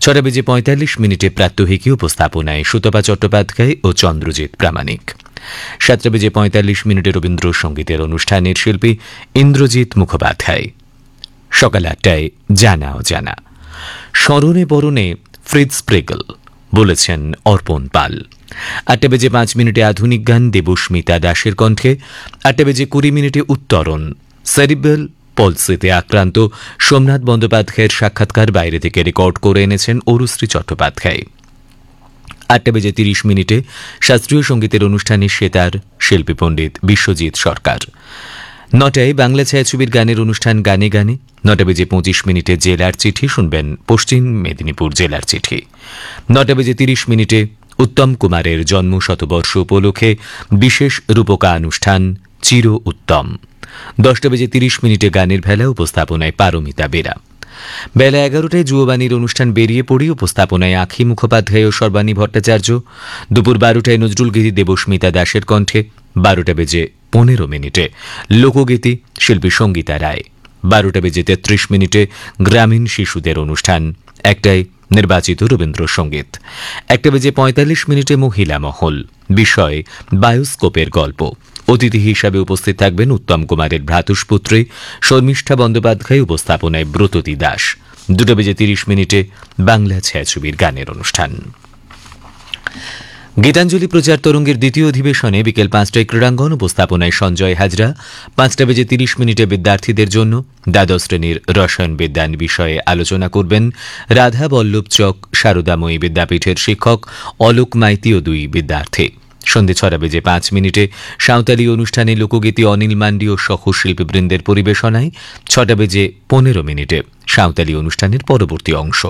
6:45 প্রাত্যহিকী উপস্থাপনায় সুতপা চট্টোপাধ্যায় ও চন্দ্রজিৎ প্রামাণিক। 7:45 রবীন্দ্রসঙ্গীতের অনুষ্ঠানের শিল্পী ইন্দ্রজিৎ মুখোপাধ্যায়। সকাল 8টায় জানা অজানা, স্মরণে বরণে ফ্রিৎজ প্রেগল, বলেছেন অর্পণ পাল। 8:05 আধুনিক গান দেবস্মিতা দাশের কণ্ঠে। 8:20 উত্তরণ, সেরিব্রাল পলসিতে আক্রান্ত সোমনাথ বন্দ্যোপাধ্যায়ের সাক্ষাৎকার বাইরে থেকে রেকর্ড করে এনেছেন অরুশ্রী চট্টোপাধ্যায়। 8:30 শাস্ত্রীয় সঙ্গীতের অনুষ্ঠানে সেতার শিল্পী পণ্ডিত বিশ্বজিৎ সরকার। 9টায় বাংলা ছায়াছবির গানের অনুষ্ঠান গানে গানে। 9:25 জেলার চিঠি, শুনবেন পশ্চিম মেদিনীপুর জেলার চিঠি। 9:30 উত্তম কুমারের জন্ম শতবর্ষ উপলক্ষে বিশেষ রূপকা অনুষ্ঠান চির উত্তম। 10:30 গানের ভেলা, উপস্থাপনায় পারমিতা বেরা। বেলা 11টায় যুববাণীর অনুষ্ঠান বেরিয়ে পড়ি, উপস্থাপনায় আখি মুখোপাধ্যায় ও সর্বাণী ভট্টাচার্য। দুপুর 12টায় নজরুলগীতি দেবস্মিতা দাশের কণ্ঠে। 12:15 লোকগীতি শিল্পী সঙ্গীতা রায়। 12:33 গ্রামীণ শিশুদের অনুষ্ঠান। 1টায় নির্বাচিত রবীন্দ্রসঙ্গীত। 1:45 মহিলা মহল, বিষয় বায়োস্কোপের গল্প। অতিথি হিসাবে উপস্থিত থাকবেন উত্তম কুমারের ভ্রাতুষ্পুত্রী শর্মিষ্ঠা বন্দ্যোপাধ্যায়, উপস্থাপনায় ব্রততী দাস। 2:30 বাংলা ছায়াছবির গানের অনুষ্ঠান। গীতাঞ্জলি প্রচার তরঙ্গের দ্বিতীয় অধিবেশনে বিকেল 5টায় ক্রীড়াঙ্গন, উপস্থাপনায় সঞ্জয় হাজরা। 5:30 বিদ্যার্থীদের জন্য দ্বাদশ শ্রেণীর রসায়ন বিজ্ঞান বিষয়ে আলোচনা করবেন রাধা বল্লভ চক সারদাময়ী বিদ্যাপীঠের শিক্ষক অলোক মাইতি ও 2 বিদ্যার্থী। সন্ধ্যে 6:05 সাঁওতালি অনুষ্ঠানে লোকগীতি অনিল মান্ডি ও সহশিল্পীবৃন্দের পরিবেশনায়। 6:15 সাঁওতালি অনুষ্ঠানের পরবর্তী অংশ।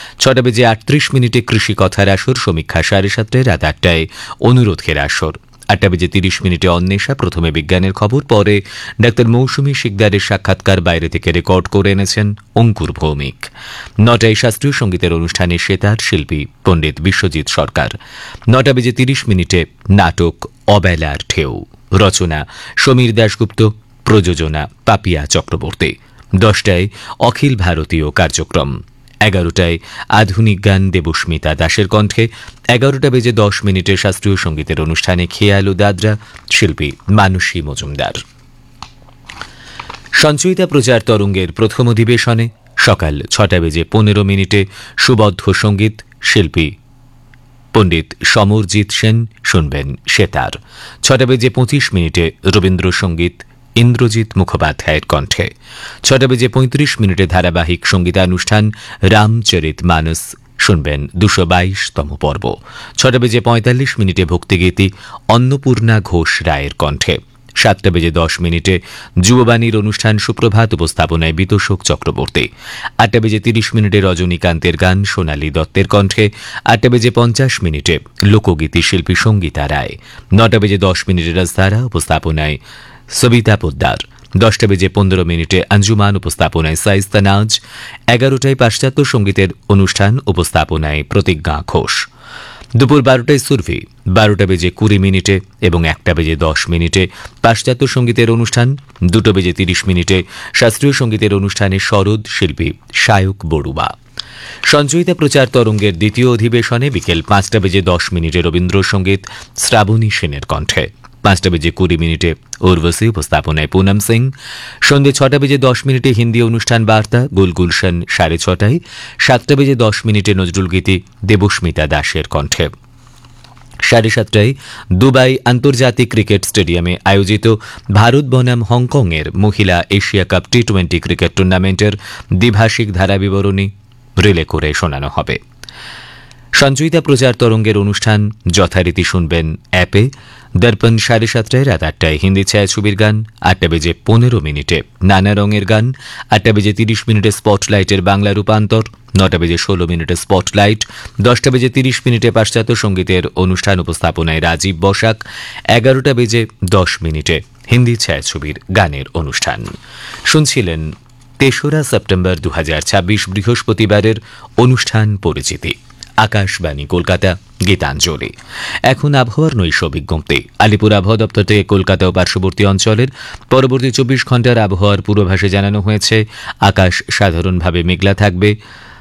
6:38 কৃষি কথার আসর, সমীক্ষা 7:30। রাত 8টায় অনুরোধের আসর। 8:30 অন্বেষা, প্রথমে বিজ্ঞানের খবর, পরে ডাক্তার মৌসুমী শিকদারের সাক্ষাৎকার বাইরে থেকে রেকর্ড করে এনেছেন অঙ্কুর ভৌমিক। 9টায় শাস্ত্রীয় সঙ্গীতের অনুষ্ঠানে সেতার শিল্পী পণ্ডিত বিশ্বজিৎ সরকার। 9:30 নাটক অবেলার ঢেউ, রচনা সমীর দাশগুপ্ত, প্রযোজনা পাপিয়া চক্রবর্তী। 10টায় অখিল ভারতীয় কার্যক্রম। 11টায় আধুনিক গান দেবস্মিতা দাশের কণ্ঠে। 11:10 শাস্ত্রীয় সঙ্গীতের অনুষ্ঠানে খেয়াল ও দাদরা, শিল্পী মানসী মজুমদার। সঞ্চয়িতা প্রচার তরঙ্গের প্রথম অধিবেশনে সকাল 6:15 সুবদ্ধ সঙ্গীত, শিল্পী পণ্ডিত সমরজিৎ সেন, শুনবেন সেতার। 6:25 রবীন্দ্রসঙ্গীত ইন্দ্রজিৎ মুখোপাধ্যায়ের কণ্ঠে। 6:35 ধারাবাহিক সঙ্গীতানুষ্ঠান রামচরিত মানস, শুনবেন 222তম পর্ব। 6:45 ভক্তিগীতি অন্নপূর্ণা ঘোষ রায়ের কণ্ঠে। 7:10 যুববাণীর অনুষ্ঠান সুপ্রভাত, উপস্থাপনায় বিতোষক চক্রবর্তী। 8:30 রজনীকান্তের গান সোনালী দত্তের কণ্ঠে। 8:50 লোকগীতি শিল্পী সঙ্গীতা রায়। 9:10 রাজধারা, উপস্থাপনায় সবিতা পোদ্দার। 10:15 আঞ্জুমান, উপস্থাপনায় সাইস্তা নাজ। 11টায় পাশ্চাত্য সঙ্গীতের অনুষ্ঠান, উপস্থাপনায় প্রতিজ্ঞা ঘোষ। দুপুর 12টায় সুরভি। 12:20 এবং 1:10 পাশ্চাত্য সঙ্গীতের অনুষ্ঠান। 2:30 শাস্ত্রীয় সঙ্গীতের অনুষ্ঠানে সরোদ, শিল্পী শায়ক বড়ুয়া। সঞ্চয়িতা প্রচার তরঙ্গের দ্বিতীয় অধিবেশনে বিকেল 5:10 রবীন্দ্রসঙ্গীত শ্রাবণী সেনের কণ্ঠে। 5:20 উর্বশী, উপস্থাপনায় পুনম সিং। সন্ধ্যে 6:10 হিন্দি অনুষ্ঠান বার্তা গুলগুলশন 6:30। 7:10 নজরুলগীতি দেবস্মিতা দাশের কণ্ঠে। 7:30 দুবাই আন্তর্জাতিক ক্রিকেট স্টেডিয়ামে আয়োজিত ভারত বনাম হংকংয়ের মহিলা এশিয়া কাপ টি20 ক্রিকেট টুর্নামেন্টের দ্বিভাষিক ধারাবিবরণী রিলে করে শোনানো হবে। সঞ্চয়িতা প্রচার তরঙ্গের অনুষ্ঠান যথারীতি শুনবেন অ্যাপে। দর্পণ 7:30। রাত 8টায় হিন্দি ছায়াছবির গান। 8:15 নানা রঙের গান। 8:30 স্পটলাইটের বাংলা রূপান্তর। 9:16 স্পটলাইট। 10:30 পাশ্চাত্য সঙ্গীতের অনুষ্ঠান, উপস্থাপনায় রাজীব বসাক। 11:10 হিন্দি ছায়াছবির গানের অনুষ্ঠান। শুনছিলেন 3রা সেপ্টেম্বর 2026 বৃহস্পতিবারের অনুষ্ঠান পরিচিতি। আকাশবাণী কলকাতা, গীতাঞ্জলি। এখন আবহাওয়ার নৈশ বিজ্ঞপ্তি। আলিপুর আবহাওয়া দপ্তর থেকে কলকাতা ও পার্শ্ববর্তী অঞ্চলের পরবর্তী 24 ঘন্টার আবহাওয়ার পূর্বাভাসে জানানো হয়েছে আকাশ সাধারণভাবে মেঘলা থাকবে।